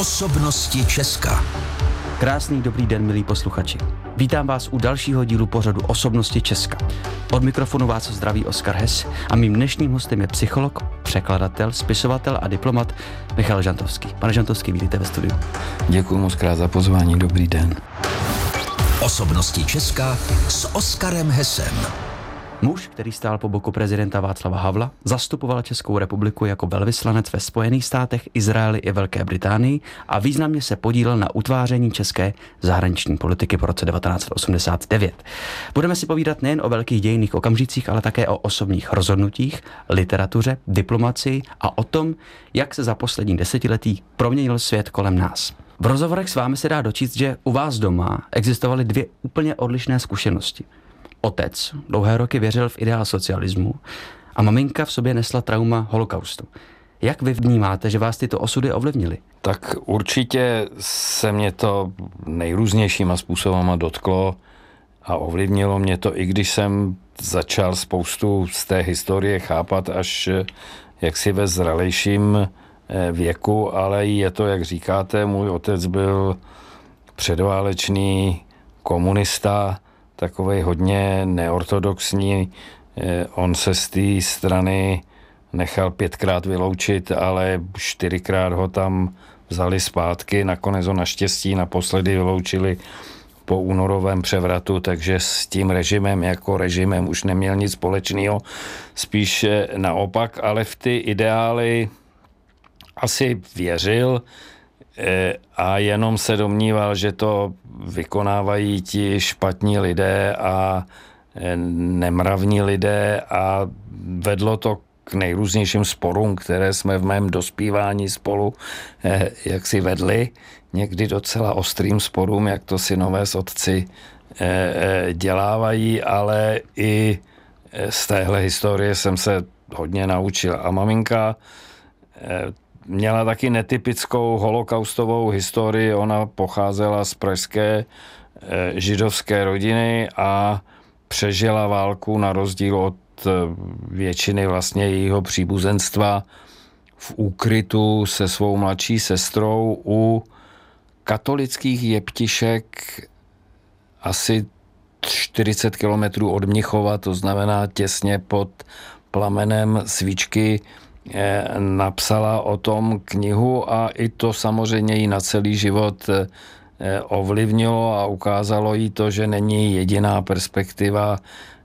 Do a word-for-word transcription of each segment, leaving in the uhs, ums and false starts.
Osobnosti Česka. Krásný dobrý den, milí posluchači. Vítám vás u dalšího dílu pořadu Osobnosti Česka. Od mikrofonu vás zdraví Oskar Hess a mým dnešním hostem je psycholog, překladatel, spisovatel a diplomat Michal Žantovský. Pane Žantovský, vítejte ve studiu. Děkuji moc krát za pozvání, dobrý den. Osobnosti Česka s Oskarem Hessem. Muž, který stál po boku prezidenta Václava Havla, zastupoval Českou republiku jako velvyslanec ve Spojených státech, Izraeli i Velké Británii a významně se podílel na utváření české zahraniční politiky po roce devatenáct osmdesát devět. Budeme si povídat nejen o velkých dějinných okamžicích, ale také o osobních rozhodnutích, literatuře, diplomacii a o tom, jak se za poslední desetiletí proměnil svět kolem nás. V rozhovorech s vámi se dá dočíst, že u vás doma existovaly dvě úplně odlišné zkušenosti. Otec dlouhé roky věřil v ideál socialismu a maminka v sobě nesla trauma holokaustu. Jak vy vnímáte, že vás tyto osudy ovlivnily? Tak určitě se mě to nejrůznějšíma způsobama dotklo a ovlivnilo mě to, i když jsem začal spoustu z té historie chápat až jaksi ve zralejším věku, ale je to, jak říkáte, můj otec byl předválečný komunista, takovej hodně neortodoxní. On se z té strany nechal pětkrát vyloučit, ale čtyřikrát ho tam vzali zpátky. Nakonec ho naštěstí naposledy vyloučili po únorovém převratu, takže s tím režimem jako režimem už neměl nic společného. Spíš naopak, ale v ty ideály asi věřil a jenom se domníval, že to vykonávají ti špatní lidé a nemravní lidé a vedlo to k nejrůznějším sporům, které jsme v mém dospívání spolu jak si vedli, někdy docela ostrým sporům, jak to synové s otci dělávají, ale i z téhle historie jsem se hodně naučil. A maminka měla taky netypickou holokaustovou historii. Ona pocházela z pražské e, židovské rodiny a přežila válku na rozdíl od e, většiny vlastně jejího příbuzenstva v úkrytu se svou mladší sestrou u katolických jeptišek asi čtyřicet kilometrů od Mnichova, to znamená těsně pod plamenem svíčky. Napsala o tom knihu a i to samozřejmě jí na celý život ovlivnilo a ukázalo jí to, že není jediná perspektiva,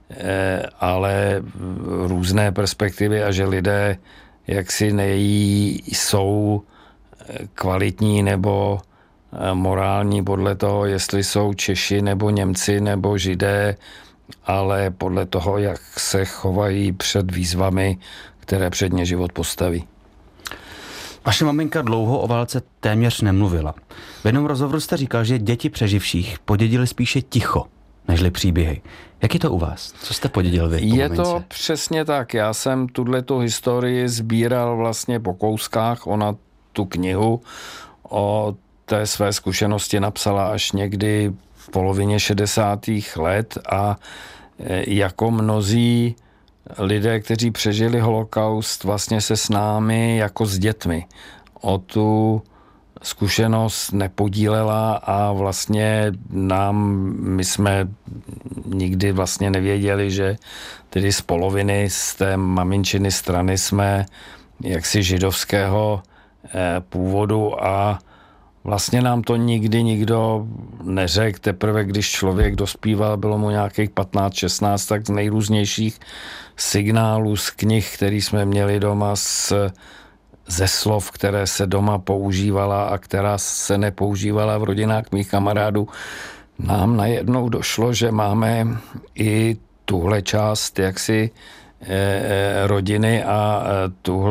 ale různé perspektivy a že lidé jaksi nejí jsou kvalitní nebo morální podle toho, jestli jsou Češi nebo Němci nebo Židé, ale podle toho, jak se chovají před výzvami, které před ně život postaví. Vaše maminka dlouho o válce téměř nemluvila. V jednom rozhovoru jste říkal, že děti přeživších podědili spíše ticho, nežli příběhy. Jak je to u vás? Co jste podědil vy? Je to přesně tak. Já jsem tuto historii sbíral vlastně po kouskách. Ona tu knihu o té své zkušenosti napsala až někdy v polovině šedesátých let a jako mnozí lidé, kteří přežili holokaust, vlastně se s námi jako s dětmi o tu zkušenost nepodílela a vlastně nám, my jsme nikdy vlastně nevěděli, že tedy z poloviny z té maminčiny strany jsme jaksi židovského původu a vlastně nám to nikdy nikdo neřekl, teprve když člověk dospíval, bylo mu nějakých patnáct šestnáct, tak z nejrůznějších signálů z knih, který jsme měli doma, z, ze slov, které se doma používala a která se nepoužívala v rodinách mých kamarádů, nám najednou došlo, že máme i tuhle část jaksi eh, rodiny a eh, tuhle